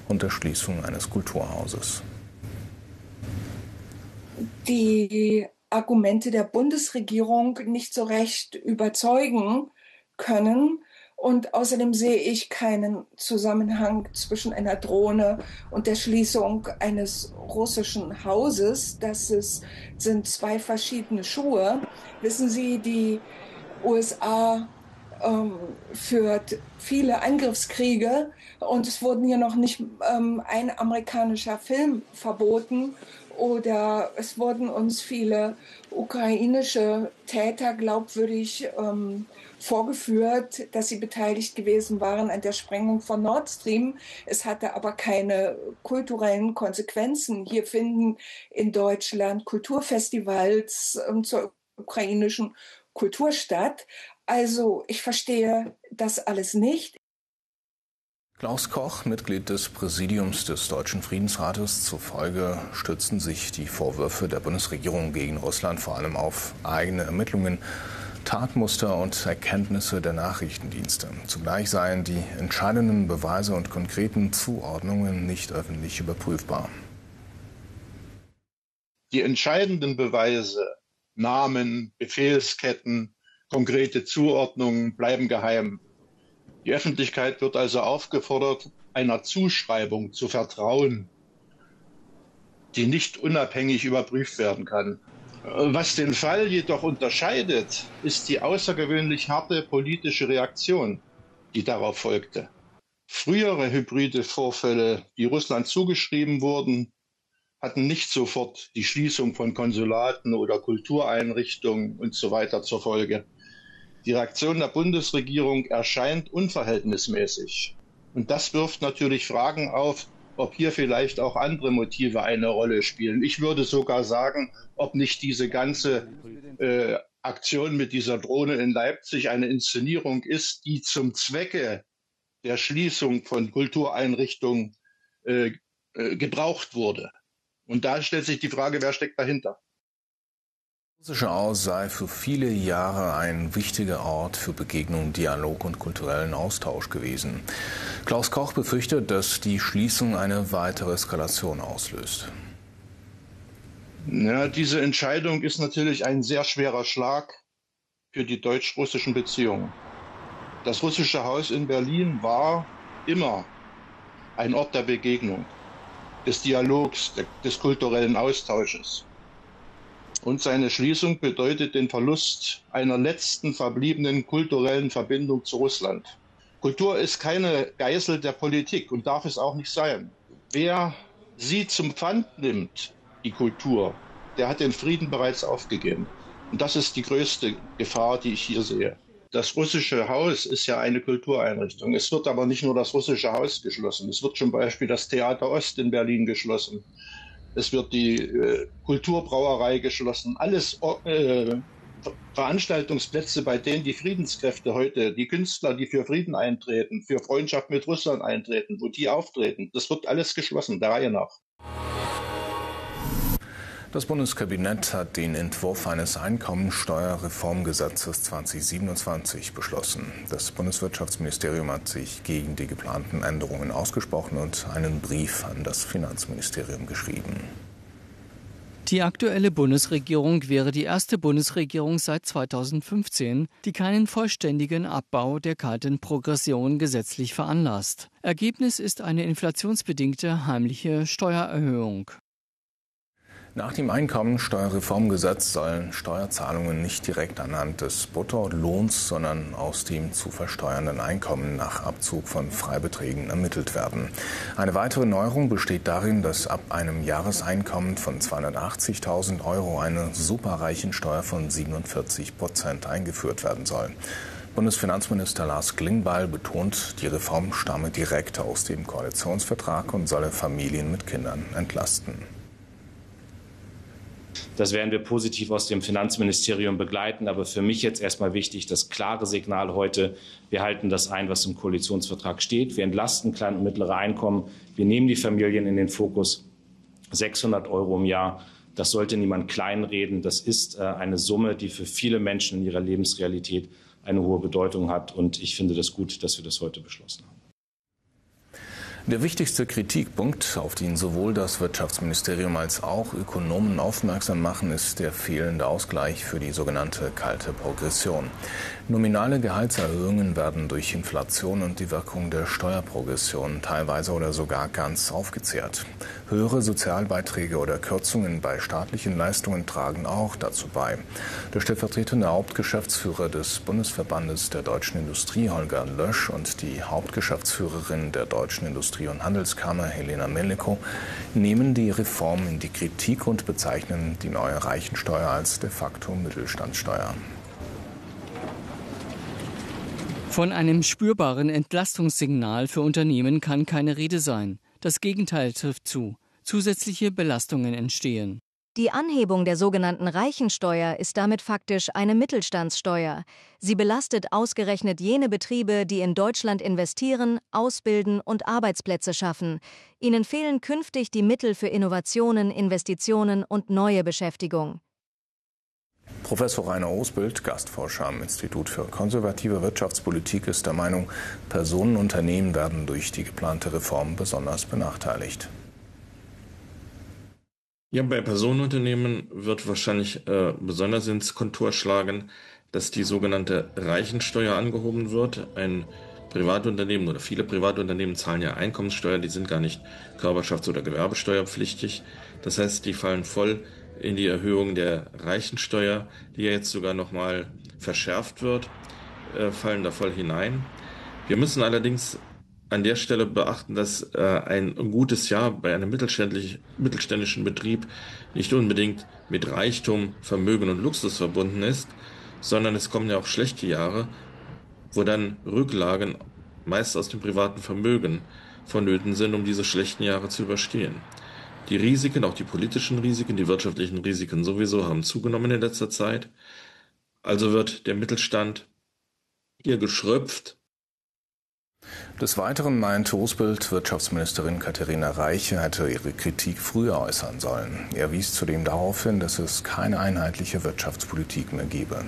und der Schließung eines Kulturhauses. Die Argumente der Bundesregierung nicht so recht überzeugen können. Und außerdem sehe ich keinen Zusammenhang zwischen einer Drohne und der Schließung eines russischen Hauses. Sind zwei verschiedene Schuhe. Wissen Sie, die USA führt viele Angriffskriege und es wurden hier noch nicht ein amerikanischer Film verboten oder es wurden uns viele ukrainische Täter glaubwürdig vorgeführt, dass sie beteiligt gewesen waren an der Sprengung von Nord Stream. Es hatte aber keine kulturellen Konsequenzen. Hier finden in Deutschland Kulturfestivals zur ukrainischen Kultur statt. Also ich verstehe das alles nicht. Klaus Koch, Mitglied des Präsidiums des Deutschen Friedensrates. Zufolge stützen sich die Vorwürfe der Bundesregierung gegen Russland vor allem auf eigene Ermittlungen, Tatmuster und Erkenntnisse der Nachrichtendienste. Zugleich seien die entscheidenden Beweise und konkreten Zuordnungen nicht öffentlich überprüfbar. Die entscheidenden Beweise, Namen, Befehlsketten, konkrete Zuordnungen bleiben geheim. Die Öffentlichkeit wird also aufgefordert, einer Zuschreibung zu vertrauen, die nicht unabhängig überprüft werden kann. Was den Fall jedoch unterscheidet, ist die außergewöhnlich harte politische Reaktion, die darauf folgte. Frühere hybride Vorfälle, die Russland zugeschrieben wurden, hatten nicht sofort die Schließung von Konsulaten oder Kultureinrichtungen und so weiter zur Folge. Die Reaktion der Bundesregierung erscheint unverhältnismäßig. Und das wirft natürlich Fragen auf, ob hier vielleicht auch andere Motive eine Rolle spielen. Ich würde sogar sagen, ob nicht diese ganze Aktion mit dieser Drohne in Leipzig eine Inszenierung ist, die zum Zwecke der Schließung von Kultureinrichtungen gebraucht wurde. Und da stellt sich die Frage, wer steckt dahinter? Das russische Haus sei für viele Jahre ein wichtiger Ort für Begegnung, Dialog und kulturellen Austausch gewesen. Klaus Koch befürchtet, dass die Schließung eine weitere Eskalation auslöst. Ja, diese Entscheidung ist natürlich ein sehr schwerer Schlag für die deutsch-russischen Beziehungen. Das russische Haus in Berlin war immer ein Ort der Begegnung, des Dialogs, des kulturellen Austausches. Und seine Schließung bedeutet den Verlust einer letzten verbliebenen kulturellen Verbindung zu Russland. Kultur ist keine Geißel der Politik und darf es auch nicht sein. Wer sie zum Pfand nimmt, die Kultur, der hat den Frieden bereits aufgegeben. Und das ist die größte Gefahr, die ich hier sehe. Das russische Haus ist ja eine Kultureinrichtung. Es wird aber nicht nur das russische Haus geschlossen. Es wird zum Beispiel das Theater Ost in Berlin geschlossen. Es wird die Kulturbrauerei geschlossen. Alles Veranstaltungsplätze, bei denen die Friedenskräfte heute, die Künstler, die für Frieden eintreten, für Freundschaft mit Russland eintreten, wo die auftreten, das wird alles geschlossen, der Reihe nach. Das Bundeskabinett hat den Entwurf eines Einkommensteuerreformgesetzes 2027 beschlossen. Das Bundeswirtschaftsministerium hat sich gegen die geplanten Änderungen ausgesprochen und einen Brief an das Finanzministerium geschrieben. Die aktuelle Bundesregierung wäre die erste Bundesregierung seit 2015, die keinen vollständigen Abbau der kalten Progression gesetzlich veranlasst. Ergebnis ist eine inflationsbedingte heimliche Steuererhöhung. Nach dem Einkommensteuerreformgesetz sollen Steuerzahlungen nicht direkt anhand des Bruttolohns, sondern aus dem zu versteuernden Einkommen nach Abzug von Freibeträgen ermittelt werden. Eine weitere Neuerung besteht darin, dass ab einem Jahreseinkommen von 280.000 € eine Superreichensteuer von 47% eingeführt werden soll. Bundesfinanzminister Lars Klingbeil betont, die Reform stamme direkt aus dem Koalitionsvertrag und solle Familien mit Kindern entlasten. Das werden wir positiv aus dem Finanzministerium begleiten. Aber für mich jetzt erstmal wichtig, das klare Signal heute, wir halten das ein, was im Koalitionsvertrag steht. Wir entlasten kleine und mittlere Einkommen. Wir nehmen die Familien in den Fokus. 600 € im Jahr, das sollte niemand kleinreden. Das ist eine Summe, die für viele Menschen in ihrer Lebensrealität eine hohe Bedeutung hat. Und ich finde das gut, dass wir das heute beschlossen haben. Der wichtigste Kritikpunkt, auf den sowohl das Wirtschaftsministerium als auch Ökonomen aufmerksam machen, ist der fehlende Ausgleich für die sogenannte kalte Progression. Nominale Gehaltserhöhungen werden durch Inflation und die Wirkung der Steuerprogression teilweise oder sogar ganz aufgezehrt. Höhere Sozialbeiträge oder Kürzungen bei staatlichen Leistungen tragen auch dazu bei. Der stellvertretende Hauptgeschäftsführer des Bundesverbandes der deutschen Industrie, Holger Lösch, und die Hauptgeschäftsführerin der deutschen Industrie- und Handelskammer, Helena Meleko, nehmen die Reform in die Kritik und bezeichnen die neue Reichensteuer als de facto Mittelstandssteuer. Von einem spürbaren Entlastungssignal für Unternehmen kann keine Rede sein. Das Gegenteil trifft zu. Zusätzliche Belastungen entstehen. Die Anhebung der sogenannten Reichensteuer ist damit faktisch eine Mittelstandssteuer. Sie belastet ausgerechnet jene Betriebe, die in Deutschland investieren, ausbilden und Arbeitsplätze schaffen. Ihnen fehlen künftig die Mittel für Innovationen, Investitionen und neue Beschäftigung. Professor Rainer Osbild, Gastforscher am Institut für konservative Wirtschaftspolitik, ist der Meinung, Personenunternehmen werden durch die geplante Reform besonders benachteiligt. Ja, bei Personenunternehmen wird wahrscheinlich besonders ins Kontur schlagen, dass die sogenannte Reichensteuer angehoben wird. Ein Privatunternehmen oder viele Privatunternehmen zahlen ja Einkommenssteuer, die sind gar nicht körperschafts- oder gewerbesteuerpflichtig. Das heißt, die fallen voll in die Erhöhung der Reichensteuer, die ja jetzt sogar nochmal verschärft wird, fallen da voll hinein. Wir müssen allerdings an der Stelle beachten, dass ein gutes Jahr bei einem mittelständischen Betrieb nicht unbedingt mit Reichtum, Vermögen und Luxus verbunden ist, sondern es kommen ja auch schlechte Jahre, wo dann Rücklagen meist aus dem privaten Vermögen vonnöten sind, um diese schlechten Jahre zu überstehen. Die Risiken, auch die politischen Risiken, die wirtschaftlichen Risiken sowieso, haben zugenommen in letzter Zeit. Also wird der Mittelstand hier geschröpft. Des Weiteren meint Osbild, Wirtschaftsministerin Katharina Reiche hätte ihre Kritik früher äußern sollen. Er wies zudem darauf hin, dass es keine einheitliche Wirtschaftspolitik mehr gebe.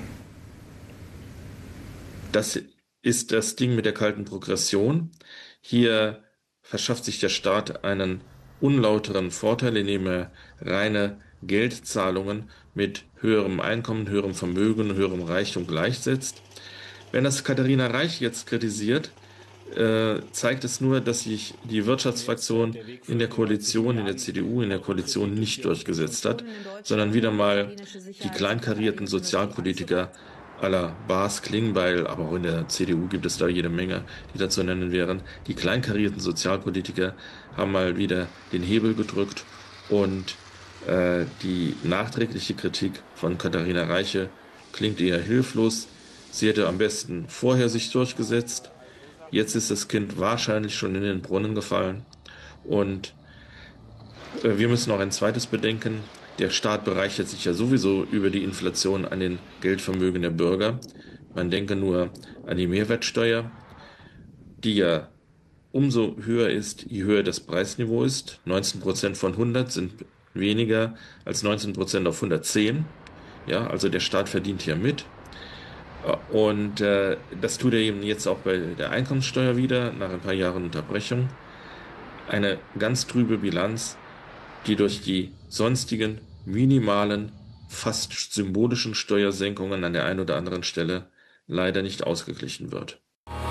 Das ist das Ding mit der kalten Progression. Hier verschafft sich der Staat einen unlauteren Vorteil, indem er reine Geldzahlungen mit höherem Einkommen, höherem Vermögen, höherem Reichtum gleichsetzt. Wenn das Katharina Reiche jetzt kritisiert, zeigt es nur, dass sich die Wirtschaftsfraktion in der Koalition, in der CDU, in der Koalition nicht durchgesetzt hat, sondern wieder mal die kleinkarierten Sozialpolitiker à la Bas Klingbeil, aber auch in der CDU gibt es da jede Menge, die da zu nennen wären. Die kleinkarierten Sozialpolitiker haben mal wieder den Hebel gedrückt und die nachträgliche Kritik von Katharina Reiche klingt eher hilflos. Sie hätte am besten vorher sich durchgesetzt. Jetzt ist das Kind wahrscheinlich schon in den Brunnen gefallen. Und wir müssen noch ein zweites bedenken. Der Staat bereichert sich ja sowieso über die Inflation an den Geldvermögen der Bürger. Man denke nur an die Mehrwertsteuer, die ja umso höher ist, je höher das Preisniveau ist. 19% von 100 sind weniger als 19% auf 110. Ja, also der Staat verdient hier mit. Und das tut er eben jetzt auch bei der Einkommenssteuer wieder, nach ein paar Jahren Unterbrechung. Eine ganz trübe Bilanz, die durch die sonstigen minimalen, fast symbolischen Steuersenkungen an der einen oder anderen Stelle leider nicht ausgeglichen wird.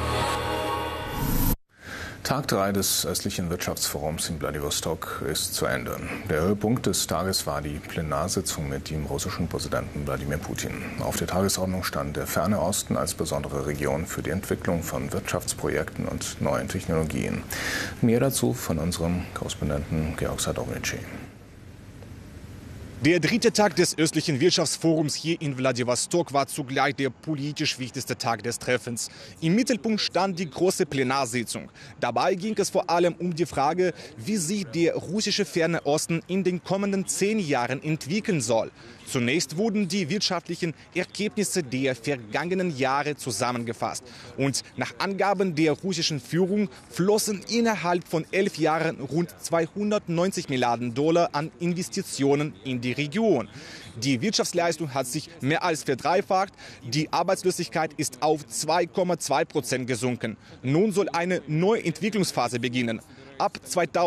Tag 3 des östlichen Wirtschaftsforums in Wladiwostok ist zu Ende. Der Höhepunkt des Tages war die Plenarsitzung mit dem russischen Präsidenten Wladimir Putin. Auf der Tagesordnung stand der Ferne Osten als besondere Region für die Entwicklung von Wirtschaftsprojekten und neuen Technologien. Mehr dazu von unserem Korrespondenten Georg Sadownici. Der dritte Tag des östlichen Wirtschaftsforums hier in Wladiwostok war zugleich der politisch wichtigste Tag des Treffens. Im Mittelpunkt stand die große Plenarsitzung. Dabei ging es vor allem um die Frage, wie sich der russische Ferne Osten in den kommenden 10 Jahren entwickeln soll. Zunächst wurden die wirtschaftlichen Ergebnisse der vergangenen Jahre zusammengefasst. Und nach Angaben der russischen Führung flossen innerhalb von 11 Jahren rund 290 Milliarden Dollar an Investitionen in die Region. Die Wirtschaftsleistung hat sich mehr als verdreifacht. Die Arbeitslosigkeit ist auf 2,2% gesunken. Nun soll eine neue Entwicklungsphase beginnen. Ab 2000